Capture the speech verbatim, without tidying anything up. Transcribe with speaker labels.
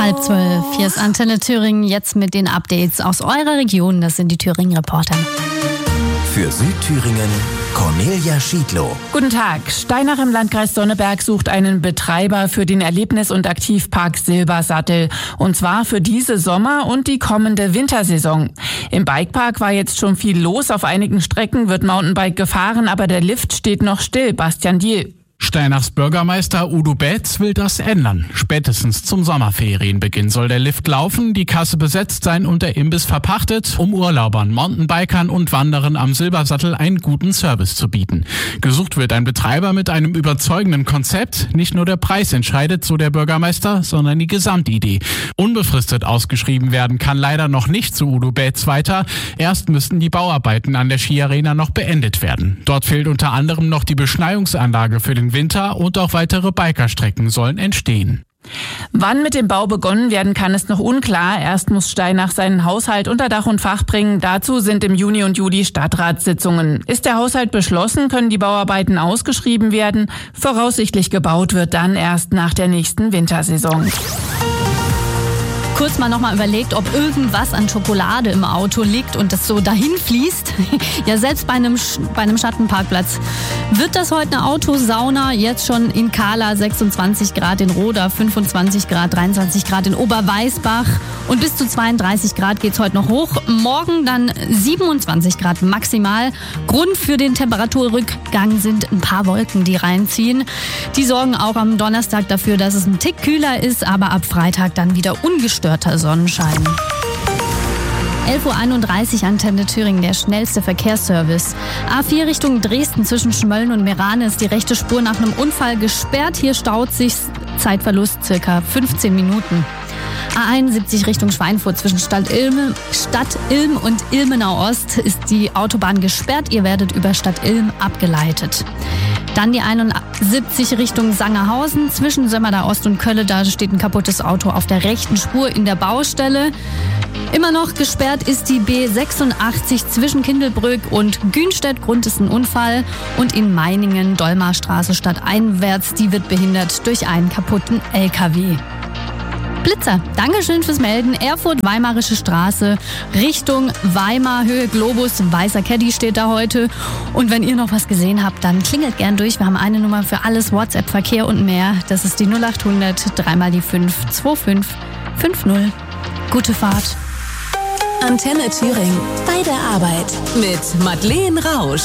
Speaker 1: Halb zwölf, hier ist Antenne Thüringen, jetzt mit den Updates aus eurer Region. Das sind die Thüringen-Reporter.
Speaker 2: Für Südthüringen, Cornelia Schiedlow.
Speaker 3: Guten Tag. Steinach im Landkreis Sonneberg sucht einen Betreiber für den Erlebnis- und Aktivpark Silbersattel. Und zwar für diese Sommer- und die kommende Wintersaison. Im Bikepark war jetzt schon viel los. Auf einigen Strecken wird Mountainbike gefahren, aber der Lift steht noch still. Bastian Diel.
Speaker 4: Steinachs Bürgermeister Udo Betz will das ändern. Spätestens zum Sommerferienbeginn soll der Lift laufen, die Kasse besetzt sein und der Imbiss verpachtet, um Urlaubern, Mountainbikern und Wanderern am Silbersattel einen guten Service zu bieten. Gesucht wird ein Betreiber mit einem überzeugenden Konzept. Nicht nur der Preis entscheidet, so der Bürgermeister, sondern die Gesamtidee. Unbefristet ausgeschrieben werden kann leider noch nicht, so Udo Betz weiter. Erst müssten die Bauarbeiten an der Skiarena noch beendet werden. Dort fehlt unter anderem noch die Beschneiungsanlage für den Winter und auch weitere Bikerstrecken sollen entstehen.
Speaker 3: Wann mit dem Bau begonnen werden kann, ist noch unklar. Erst muss Steinach seinen Haushalt unter Dach und Fach bringen. Dazu sind im Juni und Juli Stadtratssitzungen. Ist der Haushalt beschlossen, können die Bauarbeiten ausgeschrieben werden. Voraussichtlich gebaut wird dann erst nach der nächsten Wintersaison.
Speaker 1: Kurz mal nochmal überlegt, ob irgendwas an Schokolade im Auto liegt und das so dahin fließt. Ja, selbst bei einem, bei einem Schattenparkplatz. Wird das heute eine Autosauna? Jetzt schon in Kahla sechsundzwanzig Grad, in Roda fünfundzwanzig Grad, dreiundzwanzig Grad in Oberweisbach und bis zu zweiunddreißig Grad geht's heute noch hoch. Morgen dann siebenundzwanzig Grad maximal. Grund für den Temperaturrückgang sind ein paar Wolken, die reinziehen. Die sorgen auch am Donnerstag dafür, dass es ein Tick kühler ist, aber ab Freitag dann wieder ungestört Sonnenschein. elf Uhr einunddreißig, Antenne Thüringen, der schnellste Verkehrsservice. A vier Richtung Dresden zwischen Schmölln und Meerane ist die rechte Spur nach einem Unfall gesperrt. Hier staut sich, Zeitverlust circa fünfzehn Minuten. A einundsiebzig Richtung Schweinfurt zwischen Stadt Ilm, Stadt Ilm und Ilmenau Ost ist die Autobahn gesperrt. Ihr werdet über Stadt Ilm abgeleitet. Dann die einundsiebzig Richtung Sangerhausen zwischen Sömmerda Ost und Kölle. Da steht ein kaputtes Auto auf der rechten Spur in der Baustelle. Immer noch gesperrt ist die B sechsundachtzig zwischen Kindelbrück und Günstedt. Grund ist ein Unfall. Und in Meiningen, Dolmarstraße stadteinwärts, die wird behindert durch einen kaputten L K W. Blitzer, Dankeschön fürs Melden. Erfurt, Weimarische Straße, Richtung Weimar, Höhe Globus, weißer Caddy steht da heute. Und wenn ihr noch was gesehen habt, dann klingelt gern durch. Wir haben eine Nummer für alles, WhatsApp, Verkehr und mehr. Das ist die null acht hundert, dreimal die fünf, zwei fünf fünf null. Gute Fahrt.
Speaker 5: Antenne Thüringen, bei der Arbeit mit Madeleine Rausch.